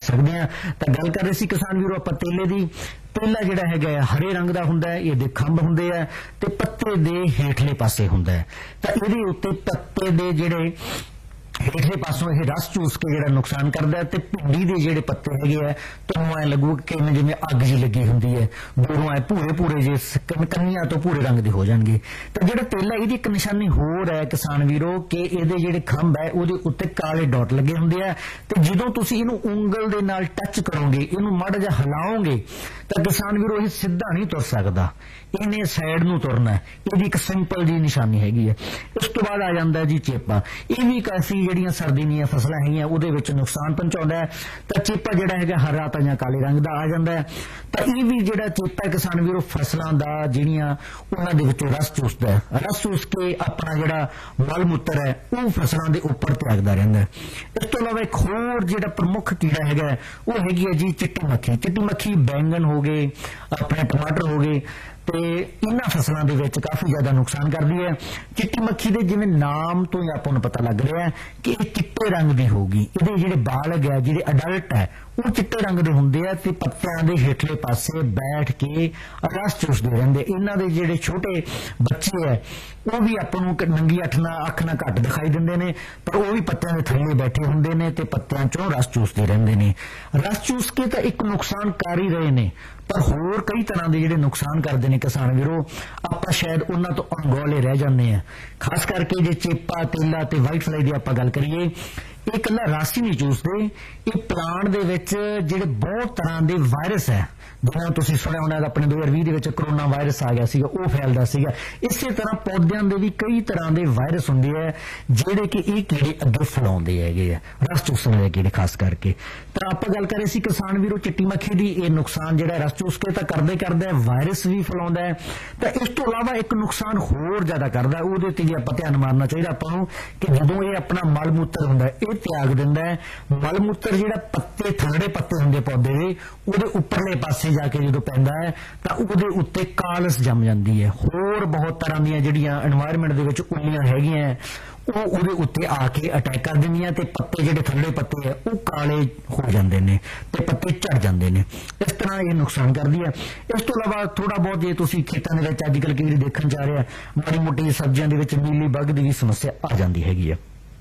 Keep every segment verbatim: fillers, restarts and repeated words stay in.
ਸਕਦੇ ਹਾਂ। ਤਾਂ ਗੱਲ ਕਰ ਰਹੇ ਸੀ ਕਿਸਾਨ ਵੀਰੋ ਆਪਾਂ ਤੇਲੇ ਦੀ। ਤੇਲਾ ਜਿਹੜਾ ਹੈਗਾ ਹਰੇ ਰੰਗ ਦਾ ਹੁੰਦਾ ਹੈ, ਇਹਦੇ ਖੰਭ ਹੁੰਦੇ ਆ ਤੇ ਪੱਤੇ ਦੇ ਹੇਠਲੇ ਪਾਸੇ ਹੁੰਦਾ ਹੈ। ਤਾਂ ਇਹਦੇ ਉੱਤੇ ਪੱਤੇ ਦੇ ਜਿਹੜੇ ਹੇਠਲੇ ਪਾਸੋਂ ਇਹ ਰਸ ਚੂਸ ਕੇ ਜਿਹੜਾ ਨੁਕਸਾਨ ਕਰਦਾ ਹੈ। ਤੇ ਭਿੰਡੀ ਦੇ ਜਿਹੜੇ ਪੱਤੇ ਹੈਗੇ ਆ ਤੁਹਾਨੂੰ ਐ ਲੱਗੂ ਕਿ ਜਿਵੇਂ ਅੱਗ ਜੀ ਲੱਗੀ ਹੁੰਦੀ ਹੈ, ਦੂਰੋਂ ਐ ਭੂਰੇ ਭੂਰੇ ਜੇ ਕੰਨੀਆਂ ਤੋਂ ਭੂਰੇ ਰੰਗ ਦੇ ਹੋ ਜਾਣਗੇ। ਤਾਂ ਜਿਹੜਾ ਤੇਲਾ ਇਹਦੀ ਇੱਕ ਨਿਸ਼ਾਨੀ ਹੋਰ ਹੈ ਕਿਸਾਨ ਵੀਰੋ ਕਿ ਇਹਦੇ ਜਿਹੜੇ ਖੰਭ ਹੈ ਉਹਦੇ ਉੱਤੇ ਕਾਲੇ ਡਾਟ ਲੱਗੇ ਹੁੰਦੇ ਆ ਤੇ ਜਦੋਂ ਤੁਸੀਂ ਇਹਨੂੰ ਉਂਗਲ ਦੇ ਨਾਲ ਟੱਚ ਕਰੋਗੇ, ਇਹਨੂੰ ਮਾੜਾ ਜਿਹਾ ਹਿਲਾਓਗੇ ਤਾਂ ਕਿਸਾਨ ਵੀਰੋ ਇਹ ਸਿੱਧਾ ਨਹੀਂ ਤੁਰ ਸਕਦਾ, ਇਹਨੇ ਸਾਈਡ ਨੂੰ ਤੁਰਨਾ। ਇਹਦੀ ਇੱਕ ਸਿੰਪਲ ਜੀ ਨਿਸ਼ਾਨੀ ਹੈਗੀ ਹੈ। ਉਸ ਤੋਂ ਬਾਅਦ ਆ ਜਾਂਦਾ ਜੀ ਚੇਪਾ। ਇਹ ਵੀ ਕਾਫੀ ਜਿਹੜੀਆਂ ਸਰਦੀ ਦੀਆਂ ਫਸਲਾਂ ਹੈਗੀਆਂ ਉਹਦੇ ਵਿੱਚ ਨੁਕਸਾਨ ਪਹੁੰਚਾਉਂਦਾ ਹੈ। ਤਾਂ ਚੇਪਾ ਜਿਹੜਾ ਹੈਗਾ ਹਰਾ ਤਾਂ ਜਾਂ ਕਾਲੇ ਰੰਗ ਦਾ ਆ ਜਾਂਦਾ ਹੈ। ਤਾਂ ਇਹ ਵੀ ਜਿਹੜਾ ਚੇਪਾ ਕਿਸਾਨ ਵੀਰੋ ਫਸਲਾਂ ਦਾ ਜਿਹੜੀਆਂ ਉਹਨਾਂ ਦੇ ਵਿੱਚੋਂ ਰਸ ਚੂਸਦਾ ਹੈ, ਰਸ ਚੂਸ ਕੇ ਆਪਣਾ ਜਿਹੜਾ ਮਲ ਮੂਤਰ ਹੈ ਉਹ ਫਸਲਾਂ ਦੇ ਉੱਪਰ ਤਿਆਗਦਾ ਰਹਿੰਦਾ ਹੈ। ਇਸ ਤੋਂ ਇਲਾਵਾ ਇੱਕ ਹੋਰ ਜਿਹੜਾ ਪ੍ਰਮੁੱਖ ਕੀੜਾ ਹੈਗਾ ਉਹ ਹੈਗੀ ਹੈ ਜੀ ਚਿੱਟੀ ਮੱਖੀ। ਚਿੱਟੀ ਮੱਖੀ ਬੈਂਗਣ ਹੋ ਗਏ, ਆਪਣੇ ਟਮਾਟਰ ਹੋ ਗਏ ਤੇ ਇਹਨਾਂ ਫਸਲਾਂ ਦੇ ਵਿੱਚ ਕਾਫੀ ਜ਼ਿਆਦਾ ਨੁਕਸਾਨ ਕਰਦੀ ਹੈ। ਚਿੱਟੀ ਮੱਖੀ ਦੇ ਜਿਵੇਂ ਨਾਮ ਤੋਂ ਹੀ ਆਪਾਂ ਨੂੰ ਪਤਾ ਲੱਗ ਰਿਹਾ ਹੈ ਕਿ ਇਹ ਚਿੱਟੇ ਰੰਗ ਦੀ ਹੋਊਗੀ। ਇਹਦੇ ਜਿਹੜੇ ਬਾਲਗ ਹੈ, ਜਿਹੜੇ ਅਡਲਟ ਹੈ ਉਹ ਚਿੱਟੇ ਰੰਗ ਦੇ ਹੁੰਦੇ ਆ ਤੇ ਪੱਤਿਆਂ ਦੇ ਹੇਠਲੇ ਪਾਸੇ ਬੈਠ ਕੇ ਰਸ ਚੂਸਦੇ ਰਹਿੰਦੇ। ਇਹਨਾਂ ਦੇ ਜਿਹੜੇ ਛੋਟੇ ਬੱਚੇ ਹੈ ਉਹ ਵੀ ਆਪਾਂ ਨੂੰ ਨੰਗੀ ਅੱਖ ਨਾਲ ਅੱਖ ਨਾਲ ਘੱਟ ਦਿਖਾਈ ਦਿੰਦੇ ਨੇ, ਪਰ ਉਹ ਵੀ ਪੱਤਿਆਂ ਦੇ ਥੱਲੇ ਬੈਠੇ ਹੁੰਦੇ ਨੇ ਤੇ ਪੱਤਿਆਂ ਚੋਂ ਰਸ ਚੂਸਦੇ ਰਹਿੰਦੇ ਨੇ। ਰਸ ਚੂਸ ਕੇ ਤਾਂ ਇੱਕ ਨੁਕਸਾਨ ਕਰ ਹੀ ਰਹੇ ਨੇ, ਪਰ ਹੋਰ ਕਈ ਤਰ੍ਹਾਂ ਦੇ ਜਿਹੜੇ ਨੁਕਸਾਨ ਕਰਦੇ ਨੇ ਕਿਸਾਨ ਵੀਰੋ ਆਪਾਂ ਸ਼ਾਇਦ ਉਹਨਾਂ ਤੋਂ ਅਣਗੌਲੇ ਰਹਿ ਜਾਂਦੇ ਆ। ਖਾਸ ਕਰਕੇ ਜੇ ਚੇਪਾ, ਤੇਲਾ ਤੇ ਵਾਈਟ ਫਲਾਈ ਦੀ ਆਪਾਂ ਗੱਲ ਕਰੀਏ, ਇਹ ਇਕੱਲਾ ਰਸ ਹੀ ਨਹੀਂ ਚੂਸਦੇ, ਇਹ ਪਲਾਂਟ ਦੇ ਵਿੱਚ ਜਿਹੜੇ ਬਹੁਤ ਤਰ੍ਹਾਂ ਦੇ ਵਾਇਰਸ ਹੈ, ਜਿਵੇਂ ਤੁਸੀਂ ਸੁਣਿਆ ਹੋਣਾ ਆਪਣੇ ਦੋ ਹਜ਼ਾਰ ਵੀਹ ਦੇ ਵਿੱਚ ਕਰੋਨਾ ਵਾਇਰਸ ਆ ਗਿਆ ਸੀਗਾ, ਉਹ ਫੈਲਦਾ ਸੀਗਾ। ਇਸੇ ਤਰ੍ਹਾਂ ਪੌਦਿਆਂ ਦੇ ਵੀ ਕਈ ਤਰ੍ਹਾਂ ਦੇ ਵਾਇਰਸ ਹੁੰਦੇ ਆ ਜਿਹੜੇ ਕਿ ਇਹ ਕੀੜੇ ਅੱਗੇ ਫੈਲਾਉਂਦੇ ਹੈਗੇ ਆ, ਰਸ ਚੂਸਣ ਵਾਲੇ ਕੀੜੇ ਖਾਸ ਕਰਕੇ। ਤਾਂ ਆਪਾਂ ਗੱਲ ਕਰ ਰਹੇ ਸੀ ਕਿਸਾਨ ਵੀਰੋ ਚਿੱਟੀ ਮੱਖੀ ਦੀ। ਇਹ ਨੁਕਸਾਨ ਜਿਹੜਾ ਰਸ ਚੂਸ ਕੇ ਤਾਂ ਕਰਦੇ ਕਰਦਾ, ਵਾਇਰਸ ਵੀ ਫੈਲਾਉਂਦਾ ਹੈ। ਤਾਂ ਇਸ ਤੋਂ ਇਲਾਵਾ ਇੱਕ ਨੁਕਸਾਨ ਹੋਰ ਜ਼ਿਆਦਾ ਕਰਦਾ, ਉਹਦੇ ਤੇ ਵੀ ਆਪਾਂ ਧਿਆਨ ਮਾਰਨਾ ਚਾਹੀਦਾ ਆਪਾਂ ਨੂੰ ਕਿ ਜਦੋਂ ਇਹ ਆਪਣਾ ਮਲ ਮੂਤਰ ਹੁੰਦਾ ਇਹ ਤਿਆਗ ਦਿੰਦਾ ਹੈ। ਮਲ ਮੂਤਰ ਜਿਹੜਾ ਪੱਤੇ ਥੱਲੜੇ ਪੱਤੇ ਹੁੰਦੇ ਪੌਦੇ ਦੇ ਉਹਦੇ ਉੱਪਰਲੇ ਪਾਸੇ ਜਾ ਕੇ ਜਦੋਂ ਪੈਂਦਾ ਹੈ ਤਾਂ ਉਹਦੇ ਉੱਤੇ ਕਾਲਸ ਜੰਮ ਜਾਂਦੀ ਹੈ। ਹੋਰ ਬਹੁਤ ਤਰ੍ਹਾਂ ਦੀਆਂ ਜਿਹੜੀਆਂ এনवायरमेंट ਦੇ ਵਿੱਚ ਉੱਲੀਆਂ ਹੈਗੀਆਂ ਉਹ ਉਹਦੇ ਉੱਤੇ ਆ ਕੇ ਅਟੈਕ ਕਰ ਦਿੰਦੀਆਂ ਤੇ ਪੱਤੇ ਜਿਹੜੇ ਥੱਲੇ ਪੱਤੇ ਹੈ ਉਹ ਕਾਲੇ ਹੋ ਜਾਂਦੇ ਨੇ ਤੇ ਪੱਤੇ ਝੜ ਜਾਂਦੇ ਨੇ। ਇਸ ਤਰ੍ਹਾਂ ਇਹ ਨੁਕਸਾਨ ਕਰਦੀ ਹੈ। ਇਸ ਤੋਂ ਇਲਾਵਾ ਥੋੜਾ ਬਹੁਤ ਜੇ ਤੁਸੀਂ ਖੇਤਾਂ ਦੇ ਵਿੱਚ ਅੱਜ ਕੱਲ੍ਹ ਕਈ ਵਾਰੀ ਦੇਖਣ ਜਾ ਰਿਹਾ ਮਾੜੀ ਮੋਟੀ ਸਬਜ਼ੀਆਂ ਦੇ ਵਿੱਚ ਮੀਲੀ ਬਗ ਦੀ ਵੀ ਸਮੱਸਿਆ ਆ ਜਾਂਦੀ ਹੈਗੀ ਹੈ।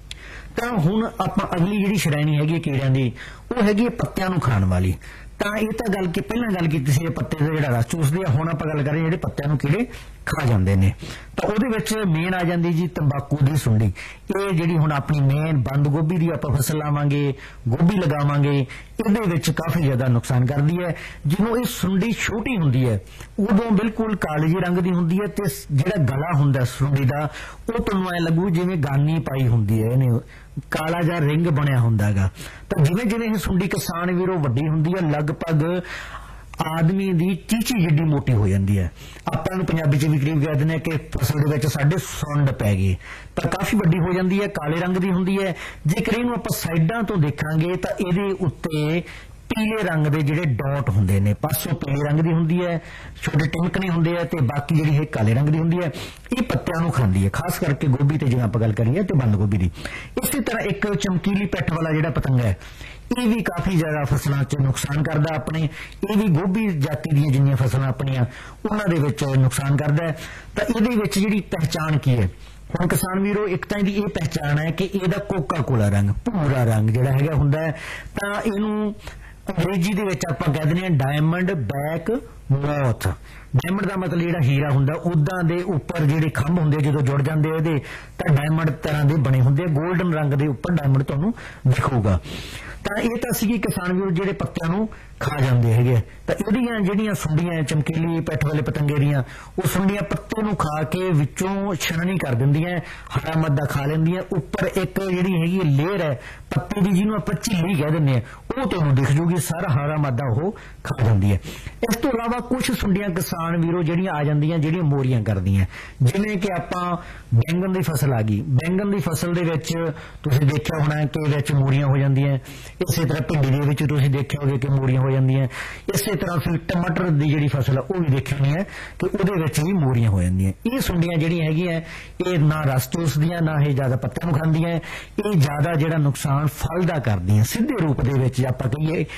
ਤਾਂ ਹੁਣ ਆਪਾਂ ਅਗਲੀ ਜਿਹੜੀ ਸ਼੍ਰੇਣੀ ਹੈਗੀ ਕੀੜਿਆਂ ਦੀ ਉਹ ਹੈਗੀ ਹੈ ਪੱਤਿਆਂ ਨੂੰ ਖਾਣ ਵਾਲੀ। ਤਾਂ ਇਹ ਤਾਂ ਗੱਲ ਕਿ ਪਹਿਲਾਂ ਗੱਲ ਕੀਤੀ ਸੀ ਪੱਤੇ ਦਾ ਜਿਹੜਾ ਰਸ ਚੂਸਦੇ ਆ, ਹੁਣ ਆਪਾਂ ਗੱਲ ਕਰ ਰਹੇ ਜਿਹੜੇ ਪੱਤਿਆਂ ਨੂੰ ਕੀੜੇ ਖਾ ਜਾਂਦੇ ਨੇ। ਤਾਂ ਉਹਦੇ ਵਿੱਚ ਮੇਨ ਆ ਜਾਂਦੀ ਜੀ ਤੰਬਾਕੂ ਦੀ ਸੁੰਡੀ। ਇਹ ਜਿਹੜੀ ਹੁਣ ਆਪਣੀ ਮੇਨ ਬੰਦ ਗੋਭੀ ਦੀ ਆਪਾਂ ਫਸਲ ਲਾਵਾਂਗੇ, ਗੋਭੀ ਲਗਾਵਾਂਗੇ, ਇਹਦੇ ਵਿੱਚ ਕਾਫੀ ਜ਼ਿਆਦਾ ਨੁਕਸਾਨ ਕਰਦੀ ਹੈ। ਜਦੋਂ ਇਹ ਸੁੰਡੀ ਛੋਟੀ ਹੁੰਦੀ ਹੈ ਉਦੋਂ ਬਿਲਕੁਲ ਕਾਲੇ ਜਿਹੇ ਰੰਗ ਦੀ ਹੁੰਦੀ ਹੈ ਤੇ ਜਿਹੜਾ ਗਲਾ ਹੁੰਦਾ ਸੁੰਡੀ ਦਾ ਉਹ ਤੁਹਾਨੂੰ ਐ ਲੱਗੂ ਜਿਵੇਂ ਗਾਨੀ ਪਾਈ ਹੁੰਦੀ ਹੈ, ਇਹਨੇ ਕਾਲਾ ਜਿਹਾ ਰਿੰਗ ਬਣਿਆ ਹੁੰਦਾ ਹੈਗਾ। ਤਾਂ ਜਿਵੇਂ ਜਿਵੇਂ ਇਹ ਸੁੰਡੀ ਕਿਸਾਨ ਵੀਰੋ ਵੱਡੀ ਹੁੰਦੀ ਹੈ ਲਗਭਗ ਆਦਮੀ ਦੀ ਚੀਚੀ ਜਿੱਡੀ ਮੋਟੀ ਹੋ ਜਾਂਦੀ ਹੈ। ਆਪਾਂ ਨੂੰ ਪੰਜਾਬੀ ਚ ਵੀ ਕਰੀਬ ਕਹਿ ਦਿੰਦੇ ਕਿ ਫਸਲ ਦੇ ਵਿੱਚ ਸਾਡੇ ਸੁੰਡ ਪੈ ਗਈ। ਤਾਂ ਕਾਫੀ ਵੱਡੀ ਹੋ ਜਾਂਦੀ ਹੈ, ਕਾਲੇ ਰੰਗ ਦੀ ਹੁੰਦੀ ਹੈ। ਜੇਕਰ ਇਹਨੂੰ ਆਪਾਂ ਸਾਈਡਾਂ ਤੋਂ ਦੇਖਾਂਗੇ ਤਾਂ ਇਹਦੇ ਉੱਤੇ ਪੀਲੇ ਰੰਗ ਦੇ ਜਿਹੜੇ ਡਾਟ ਹੁੰਦੇ ਨੇ, ਪਾਸੋਂ ਪੀਲੇ ਰੰਗ ਦੀ ਹੁੰਦੀ ਹੈ, ਛੋਟੇ ਟਿਮਕਣੇ ਹੁੰਦੇ ਆ ਤੇ ਬਾਕੀ ਜਿਹੜੀ ਇਹ ਕਾਲੇ ਰੰਗ ਦੀ ਹੁੰਦੀ ਹੈ। ਇਹ ਪੱਤਿਆਂ ਨੂੰ ਖਾਂਦੀ ਹੈ, ਖਾਸ ਕਰਕੇ ਗੋਭੀ ਤੇ ਜਿਵੇਂ ਆਪਾਂ ਗੱਲ ਕਰੀਏ ਤੇ ਬੰਦ ਗੋਭੀ ਦੀ। ਇਸੇ ਤਰ੍ਹਾਂ ਇੱਕ ਚਮਕੀਲੀ ਪੈਠ ਵਾਲਾ ਜਿਹੜਾ ਪਤੰਗਾ ਹੈ ਇਹ ਵੀ ਕਾਫੀ ਜ਼ਿਆਦਾ ਫਸਲਾਂ 'ਚ ਨੁਕਸਾਨ ਕਰਦਾ ਆਪਣੇ। ਇਹ ਵੀ ਗੋਭੀ ਜਾਤੀ ਦੀਆਂ ਜਿੰਨੀਆਂ ਫਸਲਾਂ ਆਪਣੀਆਂ ਉਹਨਾਂ ਦੇ ਵਿੱਚ ਨੁਕਸਾਨ ਕਰਦਾ ਹੈ। ਤਾਂ ਇਹਦੇ ਵਿੱਚ ਜਿਹੜੀ ਪਹਿਚਾਣ ਕੀ ਹੈ ਹੁਣ ਕਿਸਾਨ ਵੀਰੋ, ਇੱਕ ਤਾਂ ਇਹਦੀ ਇਹ ਪਹਿਚਾਣ ਹੈ ਕਿ ਇਹਦਾ ਕੋਕਾ ਕੋਲਾ ਰੰਗ, ਭੂਰਾ ਰੰਗ ਜਿਹੜਾ ਹੈਗਾ ਹੁੰਦਾ ਹੈ। ਤਾਂ ਇਹਨੂੰ ਅੰਗਰੇਜ਼ੀ ਦੇ ਵਿੱਚ ਆਪਾਂ ਕਹਿ ਦਿੰਦੇ ਹਾਂ ਡਾਇਮੰਡ ਬੈਕ ਮੌਥ। ਡਾਇਮੰਡ ਦਾ ਮਤਲਬ ਜਿਹੜਾ ਹੀਰਾ ਹੁੰਦਾ ਉਦਾਂ ਦੇ ਉੱਪਰ ਜਿਹੜੇ ਖੰਭ ਹੁੰਦੇ ਜਦੋਂ ਜੁੜ ਜਾਂਦੇ ਇਹਦੇ ਤਾਂ ਡਾਇਮੰਡ ਤਰ੍ਹਾਂ ਦੇ ਬਣੇ ਹੁੰਦੇ, ਗੋਲਡਨ ਰੰਗ ਦੇ ਉੱਪਰ ਡਾਇਮੰਡ ਤੁਹਾਨੂੰ ਦਿਖੂਗਾ। ਤਾਂ ਇਹ ਤਾਂ ਸੀਗੀ ਕਿਸਾਨ ਵੀਰੋ ਜਿਹੜੇ ਪੱਤਿਆਂ ਨੂੰ ਖਾ ਜਾਂਦੇ ਹੈਗੇ। ਤਾਂ ਇਹਦੀਆਂ ਜਿਹੜੀਆਂ ਸੁੰਡੀਆਂ ਚਮਕੀਲੀ ਪੈਠ ਵਾਲੇ ਪਤੰਗੇ ਦੀਆਂ ਉਹ ਸੁੰਡੀਆਂ ਪੱਤੇ ਨੂੰ ਖਾ ਕੇ ਵਿੱਚੋਂ ਛਣਨੀ ਕਰ ਦਿੰਦੀਆਂ, ਹਰਾ ਮੱਦਾ ਖਾ ਲੈਂਦੀਆਂ। ਉੱਪਰ ਇੱਕ ਜਿਹੜੀ ਹੈਗੀ ਲੇਅਰ ਹੈ ਪੱਤੇ ਦੀ ਜਿਹਨੂੰ ਆਪਾਂ ਝਿੱਲੀ ਕਹਿ ਦਿੰਦੇ ਹਾਂ ਉਹ ਤੁਹਾਨੂੰ ਦਿਖ ਜੂਗੀ, ਸਾਰਾ ਹਰਾ ਮੱਦਾ ਉਹ ਖਾ ਜਾਂਦੀ ਹੈ। ਇਸ ਤੋਂ ਇਲਾਵਾ ਕੁਝ ਸੁੰਡੀਆਂ ਕਿਸਾਨ ਵੀਰੋ ਜਿਹੜੀਆਂ ਆ ਜਾਂਦੀਆਂ ਜਿਹੜੀਆਂ ਮੋਰੀਆਂ ਕਰਦੀਆਂ, ਜਿਵੇਂ ਕਿ ਆਪਾਂ ਬੈਂਗਣ ਦੀ ਫਸਲ ਆ ਗਈ। ਬੈਂਗਣ ਦੀ ਫਸਲ ਦੇ ਵਿੱਚ ਤੁਸੀਂ ਦੇਖਿਆ ਹੋਣਾ ਕਿ ਵਿੱਚ ਮੋਰੀਆਂ ਹੋ ਜਾਂਦੀਆਂ। ਇਸੇ ਤਰ੍ਹਾਂ ਭਿੰਡੀ ਦੇ ਵਿੱਚ ਤੁਸੀਂ ਦੇਖਿਆ ਹੋਵੇ ਕਿ ਮੋਰੀਆਂ ਹੋ ਜਾਂਦੀਆਂ। ਇਸੇ ਤਰ੍ਹਾਂ ਫਿਰ ਟਮਾਟਰ ਦੀ ਜਿਹੜੀ ਫਸਲ ਆ ਉਹ ਵੀ ਦੇਖੀ ਹੋਣੀ ਹੈ ਕਿ ਉਹਦੇ ਵਿੱਚ ਵੀ ਮੋਰੀਆਂ ਹੋ ਜਾਂਦੀਆਂ। ਇਹ ਸੁੰਡੀਆਂ ਜਿਹੜੀਆਂ ਹੈਗੀਆਂ ਇਹ ਨਾ ਰਸ ਚੂਸਦੀਆਂ ਨਾ ਇਹ ਜ਼ਿਆਦਾ ਪੱਤਿਆਂ ਨੂੰ ਖਾਂਦੀਆਂ, ਇਹ ਜ਼ਿਆਦਾ ਜਿਹੜਾ ਨੁਕਸਾਨ ਫਲ ਦਾ ਕਰਦੀਆਂ। ਸਿੱਧੇ ਰੂਪ ਦੇ ਵਿੱਚ ਆਪਾਂ ਕਹੀਏ